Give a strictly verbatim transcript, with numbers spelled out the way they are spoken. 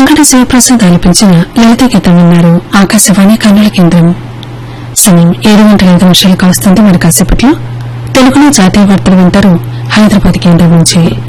వెంకట శివప్రసాద్ ఆలపించిన లలిత గీతం విన్నారు. ఆకాశవాణి కర్నూలు కేంద్రం. సమయం ఏడు గంటల ఐదు నిమిషాలు కావస్తుంది. మరి కాసేపట్లో తెలుగులో జాతీయ వార్తలు వింటారు హైదరాబాద్ కేంద్రం నుంచి.